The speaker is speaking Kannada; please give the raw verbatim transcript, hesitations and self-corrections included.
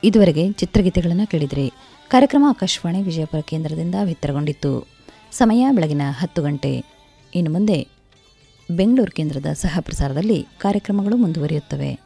ಇದುವರೆಗೆ ಚಿತ್ರಗೀತೆಗಳನ್ನು ಕೇಳಿದ್ರಿ. ಕಾರ್ಯಕ್ರಮ ಆಕಾಶವಾಣಿ ವಿಜಯಪುರ ಕೇಂದ್ರದಿಂದ ಬಿತ್ತರಗೊಂಡಿತ್ತು. ಸಮಯ ಬೆಳಗಿನ ಹತ್ತು ಗಂಟೆ. ಇನ್ನು ಮುಂದೆ ಬೆಂಗಳೂರು ಕೇಂದ್ರದ ಸಹ ಪ್ರಸಾರದಲ್ಲಿ ಕಾರ್ಯಕ್ರಮಗಳು ಮುಂದುವರಿಯುತ್ತವೆ.